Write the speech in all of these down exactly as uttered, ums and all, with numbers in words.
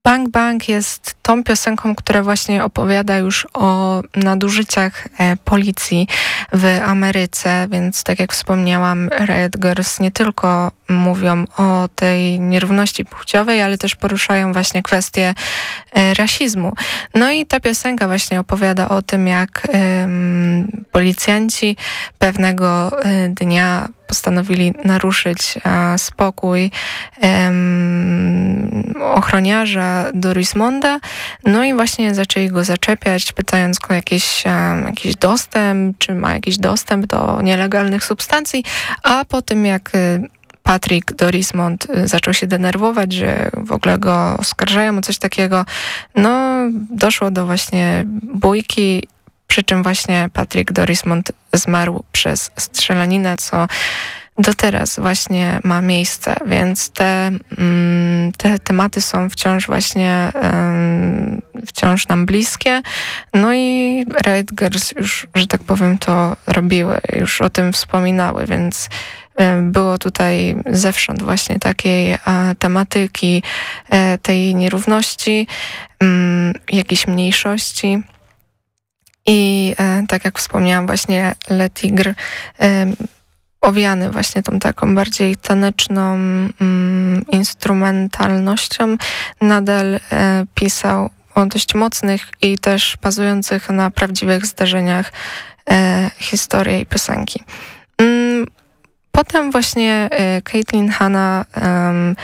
Bang Bang jest tą piosenką, która właśnie opowiada już o nadużyciach e, policji w Ameryce, więc tak jak wspomniałam, Riot Girls nie tylko mówią o tej nierówności płciowej, ale też poruszają właśnie kwestię e, rasizmu. No i ta piosenka właśnie opowiada o tym, jak e, policjanci pewnego e, dnia postanowili naruszyć e, spokój e, ochroniarza Dorismonda, no i właśnie zaczęli go zaczepiać, pytając go jakiś, e, jakiś dostęp, czy ma jakiś dostęp do nielegalnych substancji, a po tym jak e, Patrick Dorismond zaczął się denerwować, że w ogóle go oskarżają o coś takiego, no doszło do właśnie bójki, przy czym właśnie Patrick Dorismond zmarł przez strzelaninę, co do teraz właśnie ma miejsce, więc te, te tematy są wciąż właśnie wciąż nam bliskie. No i Riot Girls już, że tak powiem, to robiły, już o tym wspominały, więc było tutaj zewsząd właśnie takiej tematyki, tej nierówności, jakiejś mniejszości. I e, tak jak wspomniałam, właśnie Le Tigre e, owiany właśnie tą taką bardziej taneczną mm, instrumentalnością nadal e, pisał o dość mocnych i też bazujących na prawdziwych zdarzeniach e, historii i piosenki. Mm, potem właśnie e, Caitlin Hanna e,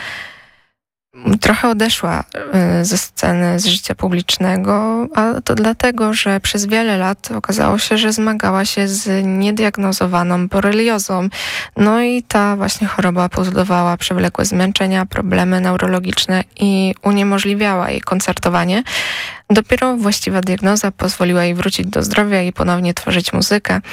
trochę odeszła ze sceny, z życia publicznego, a to dlatego, że przez wiele lat okazało się, że zmagała się z niediagnozowaną boreliozą. No i ta właśnie choroba powodowała przewlekłe zmęczenia, problemy neurologiczne i uniemożliwiała jej koncertowanie. Dopiero właściwa diagnoza pozwoliła jej wrócić do zdrowia i ponownie tworzyć muzykę.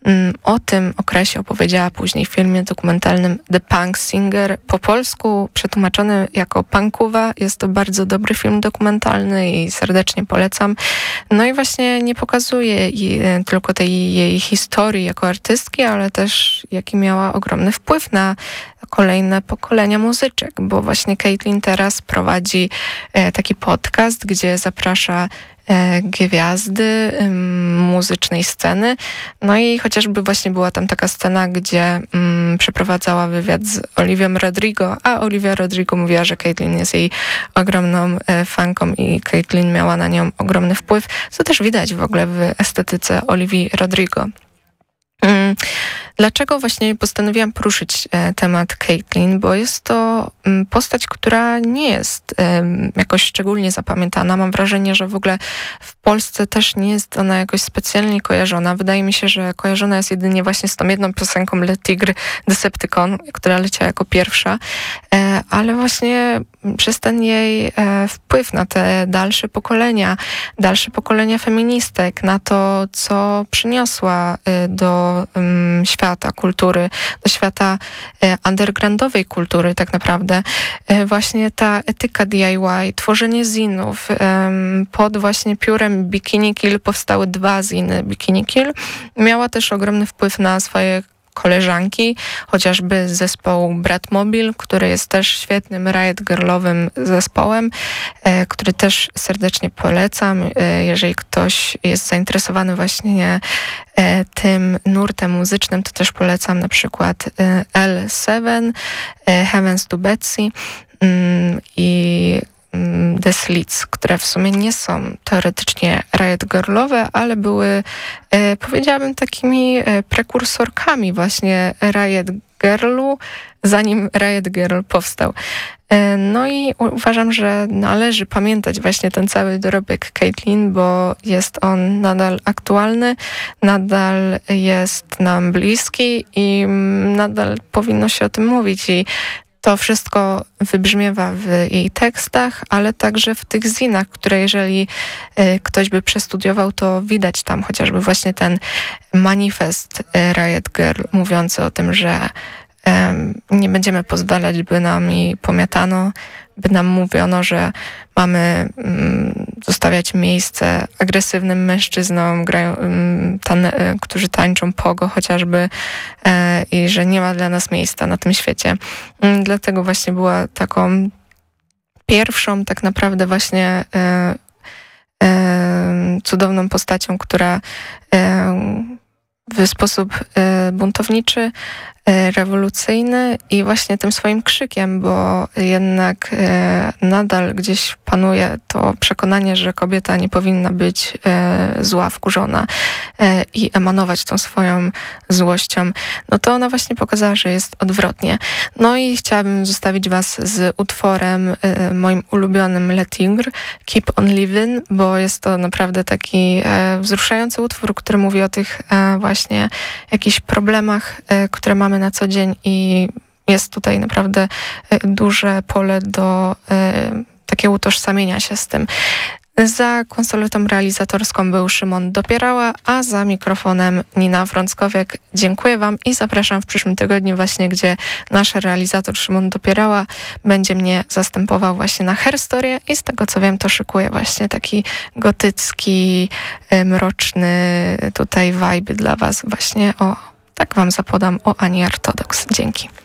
O tym okresie opowiedziała później w filmie dokumentalnym The Punk Singer, po polsku przetłumaczony jako Punkowa. Jest to bardzo dobry film dokumentalny i serdecznie polecam. No i właśnie nie pokazuje tylko tej jej historii jako artystki, ale też jaki miała ogromny wpływ na kolejne pokolenia muzyczek, bo właśnie Caitlin teraz prowadzi taki podcast, gdzie zaprasza gwiazdy muzycznej sceny. No i chociażby właśnie była tam taka scena, gdzie um, przeprowadzała wywiad z Olivią Rodrigo, a Olivia Rodrigo mówiła, że Caitlin jest jej ogromną e, fanką i Caitlin miała na nią ogromny wpływ, co też widać w ogóle w estetyce Olivii Rodrigo. Um, Dlaczego właśnie postanowiłam poruszyć e, temat Caitlin? Bo jest to m, postać, która nie jest e, jakoś szczególnie zapamiętana. Mam wrażenie, że w ogóle w Polsce też nie jest ona jakoś specjalnie kojarzona. Wydaje mi się, że kojarzona jest jedynie właśnie z tą jedną piosenką Le Tigre Decepticon, która leciała jako pierwsza, e, ale właśnie przez ten jej e, wpływ na te dalsze pokolenia, dalsze pokolenia feministek, na to, co przyniosła e, do um, świata, kultury, do świata e, undergroundowej kultury tak naprawdę. E, właśnie ta etyka D I Y, tworzenie zinów. E, pod właśnie piórem Bikini Kill powstały dwa ziny Bikini Kill. Miała też ogromny wpływ na swoje koleżanki, chociażby z zespołu Bratmobil, który jest też świetnym riot girlowym zespołem, e, który też serdecznie polecam. E, jeżeli ktoś jest zainteresowany właśnie e, tym nurtem muzycznym, to też polecam na przykład e, L siedem, e, Heavens to Betsy mm, i The Slits, które w sumie nie są teoretycznie riot girlowe, ale były, e, powiedziałabym, takimi e, prekursorkami właśnie riot girlu, zanim riot girl powstał. E, no i uważam, że należy pamiętać właśnie ten cały dorobek Caitlin, bo jest on nadal aktualny, nadal jest nam bliski i nadal powinno się o tym mówić i to wszystko wybrzmiewa w jej tekstach, ale także w tych zinach, które jeżeli y, ktoś by przestudiował, to widać tam chociażby właśnie ten manifest y, Riot Girl mówiący o tym, że y, nie będziemy pozwalać, by nami pomiatano, by nam mówiono, że mamy mm, zostawiać miejsce agresywnym mężczyznom, grają, mm, tan- którzy tańczą pogo chociażby e, i że nie ma dla nas miejsca na tym świecie. Mm, dlatego właśnie była taką pierwszą tak naprawdę właśnie e, e, cudowną postacią, która e, w sposób e, buntowniczy, e, rewolucyjny i właśnie tym swoim krzykiem, bo jednak e, nadal gdzieś panuje to przekonanie, że kobieta nie powinna być e, zła, wkurzona e, i emanować tą swoją złością, no to ona właśnie pokazała, że jest odwrotnie. No i chciałabym zostawić was z utworem e, moim ulubionym Le Tigre, Keep on Living, bo jest to naprawdę taki e, wzruszający utwór, który mówi o tych e, właśnie jakichś problemach, e, które mamy na co dzień i jest tutaj naprawdę e, duże pole do e, takiego utożsamienia się z tym. Za konsoletą realizatorską był Szymon Dopierała, a za mikrofonem Nina Frąckowiak. Dziękuję wam i zapraszam w przyszłym tygodniu właśnie, gdzie nasz realizator Szymon Dopierała będzie mnie zastępował właśnie na Herstory i z tego co wiem, to szykuje właśnie taki gotycki, mroczny tutaj vibe dla was właśnie o, tak wam zapodam, o Ani Ortodoks. Dzięki.